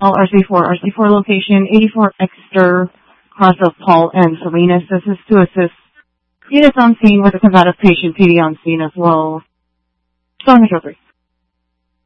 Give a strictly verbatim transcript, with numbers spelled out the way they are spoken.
All R C four, R C four location, eighty-four Exeter, cross of Paul and Salinas. This is to assist units on scene with a combative patient, P D on scene as well. Song three.